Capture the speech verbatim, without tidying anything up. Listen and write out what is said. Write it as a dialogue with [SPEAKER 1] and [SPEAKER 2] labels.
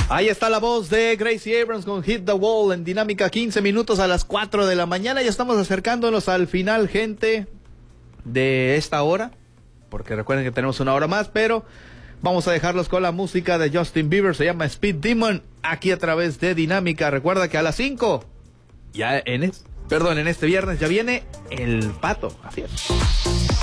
[SPEAKER 1] Ahí está la voz de Gracie Abrams con Hit the Wall en Dinámica, quince minutos a las cuatro de la mañana. Ya estamos acercándonos al final, gente, de esta hora, porque recuerden que tenemos una hora más, pero vamos a dejarlos con la música de Justin Bieber, se llama Speed Demon, aquí a través de Dinámica. Recuerda que a las cinco, ya en es, perdón, en este viernes ya viene El Pato, así es.